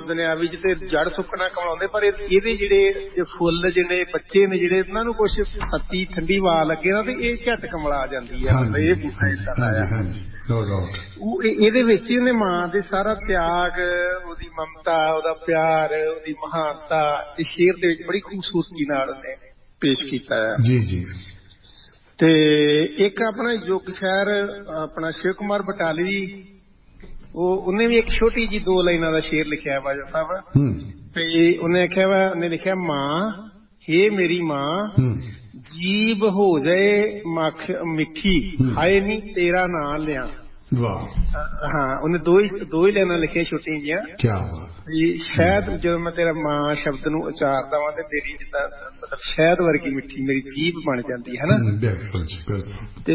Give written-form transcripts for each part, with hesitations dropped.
ਦੁਨਿਆਵੀ ਚ ਤੇ ਜੜ ਸੁੱਕਣਾ ਕਮਾਉਂਦੇ, ਪਰ ਇਹਦੇ ਜਿਹੜੇ ਫੁੱਲ ਜਿਹੜੇ ਬੱਚੇ ਨੇ ਜਿਹੜੇ ਇਹਨਾਂ ਨੂੰ ਕੁਛ ਪੱਤੀ ਠੰਡੀ ਹਵਾ ਲੱਗੇ ਨਾ ਤੇ ਇਹ ਝਟ ਕਮਲਾ ਆ ਜਾਂਦੀ ਹੈ। ਮਤਲਬ ਇਹ ਬੂਟਾ ਏਦਾਂ ਦਾ ਉਹ ਇਹਦੇ ਵਿੱਚ ਹੀ ਉਹਨੇ ਮਾਂ ਦੇ ਸਾਰਾ ਤਿਆਗ, ਉਹਦੀ ਮਮਤਾ, ਉਹਦਾ ਪਿਆਰ, ਉਹਦੀ ਮਹਾਨਤਾ ਤੇ ਸ਼ੇਰ ਦੇ ਵਿੱਚ ਬੜੀ ਖੂਬਸੂਰਤੀ ਨਾਲ ਉਹਨੇ ਪੇਸ਼ ਕੀਤਾ ਹੈ। ਜੀ ਜੀ। ਤੇ ਇੱਕ ਆਪਣਾ ਯੁੱਗ ਸ਼ਾਇਰ ਆਪਣਾ ਸ਼ਿਵ ਕੁਮਾਰ ਬਟਾਲਵੀ, ਉਹਨੇ ਵੀ ਇੱਕ ਛੋਟੀ ਜਿਹੀ 2 ਲਾਈਨਾਂ ਦਾ ਸ਼ੇਰ ਲਿਖਿਆ ਬਾਜਾ ਸਾਹਿਬ। ਤੇ ਉਹਨੇ ਆਖਿਆ ਵਾ, ਉਹਨੇ ਲਿਖਿਆ ਮਾਂ ਹੇ ਮੇਰੀ ਮਾਂ, ਜੀਭ ਹੋ ਜਾਏ ਮਿੱਠੀ, ਹਾਏ ਨੀ ਤੇਰਾ ਨਾਂ ਲਿਆ। ਹਾਂ, ਉਹਨੇ ਦੋ ਹੀ ਲਾਈਨਾਂ ਲਿਖੀਆਂ ਛੋਟੀਆਂ ਜਿਹੀਆਂ। ਸ਼ਾਇਦ ਜਦੋਂ ਮੈਂ ਤੇਰਾ ਮਾਂ ਸ਼ਬਦ ਨੂੰ ਉਚਾਰਦਾ ਵਾਂ ਤੇ ਮੇਰੀ ਜਿੱਦਾਂ ਮਤਲਬ ਸ਼ਹਿਦ ਵਰਗੀ ਮਿੱਠੀ ਮੇਰੀ ਜੀਭ ਬਣ ਜਾਂਦੀ ਹੈ ਨਾ। ਤੇ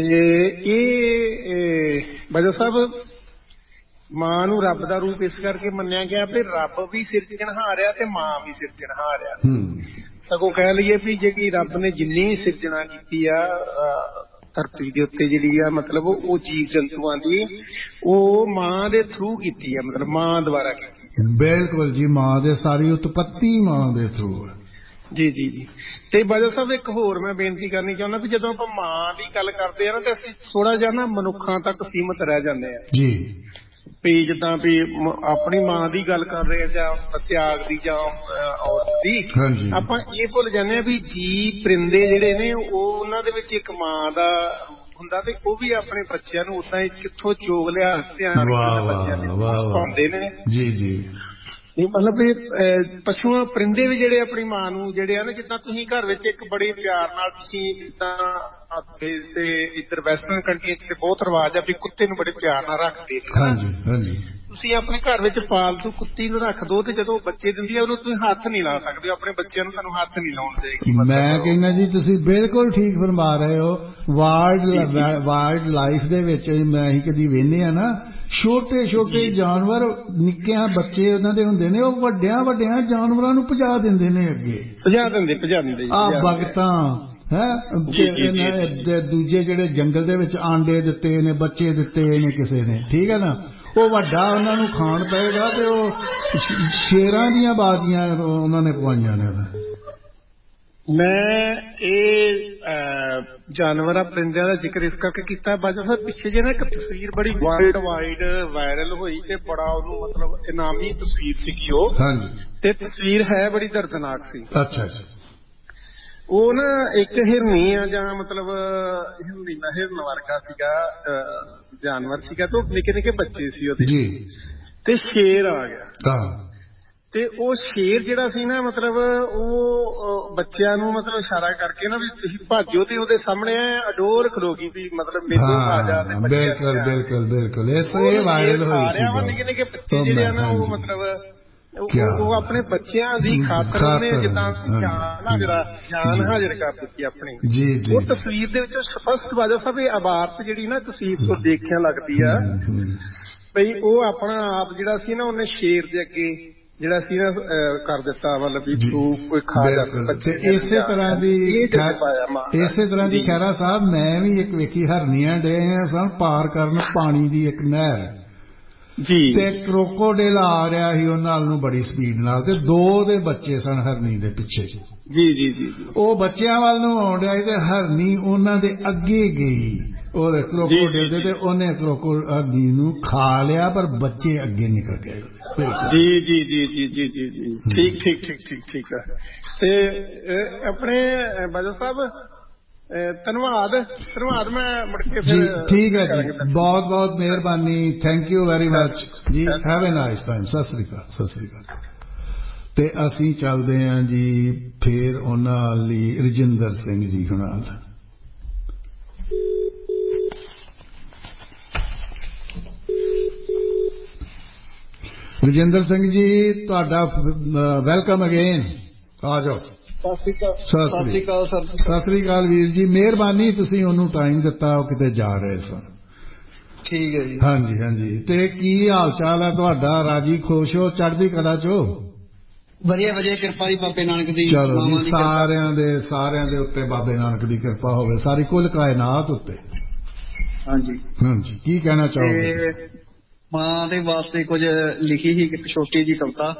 ਇਹ ਬਾਜਾ ਸਾਹਿਬ ਮਾਂ ਨੂੰ ਰੱਬ ਦਾ ਰੂਪ ਇਸ ਕਰਕੇ ਮੰਨਿਆ ਗਿਆ ਵੀ ਰੱਬ ਵੀ ਸਿਰਜਣਹਾਰ ਆ ਤੇ ਮਾਂ ਵੀ ਸਿਰਜਣਹਾਰ ਆ। ਸਗੋਂ ਕਹਿ ਲਈਏ ਵੀ ਜਿਹੜੀ ਰੱਬ ਨੇ ਜਿੰਨੀ ਵੀ ਸਿਰਜਣਾ ਕੀਤੀ ਆ ਧਰਤੀ ਦੇ ਉੱਤੇ ਜਿਹੜੀ ਆ ਮਤਲਬ ਉਹ ਜੀਵ ਜੰਤੂਆਂ ਦੀ ਉਹ ਮਾਂ ਦੇ ਥਰੂ ਕੀਤੀ ਆ, ਮਤਲਬ ਮਾਂ ਦੁਆਰਾ ਕੀਤੀ ਆ। ਬਿਲਕੁਲ ਜੀ, ਮਾਂ ਦੇ ਸਾਰੀ ਉਤਪੱਤੀ ਮਾਂ ਦੇ ਥਰੂ ਹੈ। ਜੀ ਜੀ ਜੀ। ਤੇ ਬਾਜਾ ਸਾਹਿਬ ਇੱਕ ਹੋਰ ਮੈਂ ਬੇਨਤੀ ਕਰਨੀ ਚਾਹੁੰਦਾ ਵੀ ਜਦੋਂ ਆਪਾਂ ਮਾਂ ਦੀ ਗੱਲ ਕਰਦੇ ਆ ਨਾ ਤੇ ਅਸੀਂ ਥੋੜਾ ਜਿਹਾ ਨਾ ਮਨੁੱਖਾਂ ਤੱਕ ਸੀਮਤ ਰਹਿ ਜਾਂਦੇ ਆ ਜੀ। ਵੀ ਜਿੱਦਾਂ ਵੀ ਆਪਣੀ ਮਾਂ ਦੀ ਗੱਲ ਕਰ ਰਹੇ ਜਾਂ ਤਿਆਗ ਦੀ ਜਾਂ ਔਰਤ ਦੀ, ਆਪਾਂ ਇਹ ਭੁੱਲ ਜਾਂਦੇ ਹਾਂ ਵੀ ਜੀ ਪਰਿੰਦੇ ਜਿਹੜੇ ਨੇ ਉਹ ਉਹਨਾਂ ਦੇ ਵਿੱਚ ਇੱਕ ਮਾਂ ਦਾ ਹੁੰਦਾ ਤੇ ਉਹ ਵੀ ਆਪਣੇ ਬੱਚਿਆਂ ਨੂੰ ਉਦਾਂ ਹੀ ਕਿੱਥੋਂ ਚੋਗ ਲਿਆ ਧਿਆਨ ਬੱਚਿਆਂ ਦੇ ਪਾਉਂਦੇ ਨੇ। ਜੀ ਜੀ। ਮਤਲਬ ਇਹ ਪਸ਼ੂਆਂ ਪਰਿੰਦੇ ਵੀ ਜਿਹੜੇ ਆਪਣੀ ਮਾਂ ਨੂੰ ਜਿਹੜੇ ਆ ਨਾ, ਜਿੱਦਾਂ ਤੁਸੀਂ ਘਰ ਵਿੱਚ ਇੱਕ ਬੜੇ ਪਿਆਰ ਨਾਲ ਤੁਸੀਂ ਜਿੱਦਾਂ ਤੇ ਇੱਧਰ ਵੈਸਟਰਨ ਕੰਟਰੀਆਂ ਚ ਬਹੁਤ ਰਿਵਾਜ ਆ ਵੀ ਕੁੱਤੇ ਨੂੰ ਬੜੇ ਪਿਆਰ ਨਾਲ ਰੱਖਦੇ। ਤੁਸੀਂ ਆਪਣੇ ਘਰ ਵਿੱਚ ਪਾਲਤੂ ਕੁੱਤੀ ਨੂੰ ਰੱਖ ਦੋ ਤੇ ਜਦੋਂ ਬੱਚੇ ਦਿੰਦੀ ਆ ਉਹਨੂੰ ਤੁਸੀਂ ਹੱਥ ਨਹੀਂ ਲਾ ਸਕਦੇ, ਆਪਣੇ ਬੱਚਿਆਂ ਨੂੰ ਤੁਹਾਨੂੰ ਹੱਥ ਨਹੀਂ ਲਾਉਣ ਦੇਗੀ। ਮੈਂ ਕਹਿੰਦਾ ਜੀ ਤੁਸੀਂ ਬਿਲਕੁਲ ਠੀਕ ਫਰਮਾ ਰਹੇ ਹੋ। ਵਾਈਲਡ ਲਾਈਫ ਦੇ ਵਿੱਚ ਮੈਂ ਹੀ ਕਦੀ ਵੇਖਦੇ ਆ ਨਾ, ਛੋਟੇ ਛੋਟੇ ਜਾਨਵਰ ਨਿੱਕਿਆਂ ਬੱਚੇ ਉਹਨਾਂ ਦੇ ਹੁੰਦੇ ਨੇ, ਉਹ ਵੱਡਿਆਂ ਵੱਡਿਆਂ ਜਾਨਵਰਾਂ ਨੂੰ ਭਜਾ ਦਿੰਦੇ ਨੇ ਅੱਗੇ, ਭਜਾ ਦਿੰਦੇ ਆ ਬਗਤਾਂ ਹੈ। ਦੂਜੇ ਜਿਹੜੇ ਜੰਗਲ ਦੇ ਵਿੱਚ ਆਂਡੇ ਦਿੱਤੇ ਨੇ, ਬੱਚੇ ਦਿੱਤੇ ਨੇ ਕਿਸੇ ਨੇ, ਠੀਕ ਹੈ ਨਾ, ਉਹ ਵੱਡਾ ਉਹਨਾਂ ਨੂੰ ਖਾਣ ਪਏਗਾ ਤੇ ਉਹ ਸ਼ੇਰਾਂ ਦੀਆਂ ਬਾਜ਼ੀਆਂ ਉਹਨਾਂ ਨੇ ਪਵਾਈਆਂ ਨੇ। ਮੈਂ ਇਹ ਜਾਨਵਰਾਂ ਪਰਿੰਦਿਆਂ ਦਾ ਜ਼ਿਕਰ ਇਸ ਕਰਕੇ ਕੀਤਾ ਬਾਜਾ ਸਾਹਿਬ, ਪਿੱਛੇ ਜਿਹੇ ਨਾ ਇੱਕ ਤਸਵੀਰ ਬੜੀ ਵਰਲਡ ਵਾਈਡ ਵਾਇਰਲ ਹੋਈ ਤੇ ਬੜਾ ਉਹਨੂੰ ਮਤਲਬ ਇਨਾਮੀ ਤਸਵੀਰ ਸੀਗੀ ਉਹ, ਤੇ ਤਸਵੀਰ ਹੈ ਬੜੀ ਦਰਦਨਾਕ ਸੀ। ਅੱਛਾ। ਉਹ ਨਾ ਇੱਕ ਹਿਰਨੀ ਆ ਜਾਂ ਮਤਲਬ ਹਿਰਨ ਵਰਗਾ ਸੀਗਾ ਜਾਨਵਰ ਸੀਗਾ ਤੇ ਉਹ ਨਿੱਕੇ ਨਿੱਕੇ ਬੱਚੇ ਸੀ ਉਹਦੇ, ਤੇ ਸ਼ੇਰ ਆ ਗਿਆ ਤੇ ਉਹ ਸ਼ੇਰ ਜਿਹੜਾ ਸੀ ਨਾ ਮਤਲਬ ਉਹ ਬੱਚਿਆਂ ਨੂੰ ਮਤਲਬ ਇਸ਼ਾਰਾ ਕਰਕੇ ਨਾ ਵੀ ਤੁਸੀਂ ਭਾਜੋ ਤੇ ਉਹਦੇ ਸਾਹਮਣੇ ਅਡੋਰ ਖਲੋਗੀ ਵੀ ਮਤਲਬ ਮੈਨੂੰ ਆ ਜਾ ਤੇ ਬਿਲਕੁਲ ਬਿਲਕੁਲ ਬਿਲਕੁਲ ਇਹ ਵਾਇਰਲ ਹੋਈ ਸੀ। ਨਿੱਕੇ ਨਿੱਕੇ ਬੱਚੇ ਜਿਹੜੇ ਆ ਨਾ ਉਹ ਮਤਲਬ ਉਹ ਆਪਣੇ ਬੱਚਿਆਂ ਦੀ ਖਾਤਰ ਉਹਨੇ ਜਿੱਦਾਂ ਜਾਨ ਹਾਜ਼ਰ ਕਰ ਦਿੱਤੀ ਆਪਣੀ। ਉਹ ਤਸਵੀਰ ਦੇ ਵਿੱਚ ਸਪਸ਼ਟ ਬਾਜਾ ਸਾਹਿਬ ਇਹ ਆਬਾਰਤ ਜਿਹੜੀ ਨਾ ਤਸਵੀਰ ਤੋਂ ਦੇਖਿਆ ਲੱਗਦੀ ਆ ਬਈ ਉਹ ਆਪਣਾ ਆਪ ਜਿਹੜਾ ਸੀ ਨਾ ਉਹਨੇ ਸ਼ੇਰ ਦੇ ਅੱਗੇ ਜਿਹੜਾ ਸੀ ਨਾ ਕਰ ਦਿੱਤਾ, ਮਤਲਬ ਵੀ ਕੋਈ ਖਾ ਜਾਂਦਾ। ਇਸੇ ਤਰ੍ਹਾਂ ਦੀ ਖੈਰਾ ਸਾਹਿਬ ਮੈਂ ਵੀ ਇੱਕ ਵੇਖੀ, ਹਰਨੀਆਂ ਡੇ ਸਨ ਪਾਰ ਕਰਨ ਪਾਣੀ ਦੀ ਇੱਕ ਨਹਿਰ ਜੀ, ਤੇ ਕਰੋਕੋਡਿਲ ਆ ਰਿਹਾ ਸੀ ਉਹਨਾਂ ਨੂੰ ਬੜੀ ਸਪੀਡ ਨਾਲ ਤੇ 2 ਦੇ ਬੱਚੇ ਸਨ ਹਰਨੀ ਦੇ ਪਿੱਛੇ। ਜੀ ਉਹ ਬੱਚਿਆਂ ਵੱਲ ਨੂੰ ਆਉਣ ਡਿਆ ਤੇ ਹਰਨੀ ਉਹਨਾਂ ਦੇ ਅੱਗੇ ਗਈ ਉਹਦੇ ਕਰੋਕੋਡਿਲ ਦੇ, ਤੇ ਉਹਨੇ ਹਰਨੀ ਨੂੰ ਖਾ ਲਿਆ ਪਰ ਬੱਚੇ ਅੱਗੇ ਨਿਕਲ ਗਏ। ਜੀ ਠੀਕ ਹੈ। ਤੇ ਆਪਣੇ ਬਾਜਾ ਸਾਹਿਬ ਧੰਨਵਾਦ ਮੈਂ ਮੁੜ ਕੇ ਫਿਰ ਠੀਕ ਹੈ ਜੀ, ਬਹੁਤ ਬਹੁਤ ਮਿਹਰਬਾਨੀ, ਥੈਂਕ ਯੂ ਵੈਰੀ ਮਚ ਜੀ, have a nice time. Sat Sri ਅਕਾਲ। ਤੇ ਅਸੀਂ ਚੱਲਦੇ ਹਾਂ ਜੀ ਫਿਰ ਉਹਨਾਂ ਲਈ ਰਜਿੰਦਰ ਸਿੰਘ ਜੀ ਹੁਣਾਂ। ਰਜਿੰਦਰ ਸਿੰਘ ਜੀ ਤੁਹਾਡਾ ਵੈਲਕਮ ਅਗੇਨ, ਆ ਜਾਓ। ਸਤਿ ਸ੍ਰੀ ਅਕਾਲ ਵੀਰ ਜੀ, ਮਿਹਰਬਾਨੀ ਤੁਸੀਂ ਉਹਨੂੰ ਟਾਈਮ ਦਿੱਤਾ, ਉਹ ਕਿਤੇ ਜਾ ਰਹੇ ਸਨ। ਠੀਕ ਹੈ ਜੀ। ਹਾਂਜੀ। ਤੇ ਕੀ ਹਾਲ ਚਾਲ ਹੈ ਤੁਹਾਡਾ? ਰਾਜੀ ਖੁਸ਼ ਹੋ, ਚੜ੍ਹਦੀ ਕਲਾ ਚੋ? ਵਧੀਆ ਕਿਰਪਾ ਜੀ ਬਾਬੇ ਨਾਨਕ ਦੀ। ਚਲੋ ਜੀ, ਸਾਰਿਆਂ ਦੇ ਉੱਤੇ ਬਾਬੇ ਨਾਨਕ ਦੀ ਕਿਰਪਾ ਹੋਵੇ, ਸਾਰੀ ਕੁੱਲ ਕਾਇਨਾਤ ਉੱਤੇ। ਹਾਂਜੀ ਕੀ ਕਹਿਣਾ ਚਾਹੋਗੇ? ਮਾਂ ਦੇ ਵਾਸਤੇ ਕੁਝ ਲਿਖੀ ਸੀ ਇੱਕ ਛੋਟੀ ਜਿਹੀ ਕਵਿਤਾ।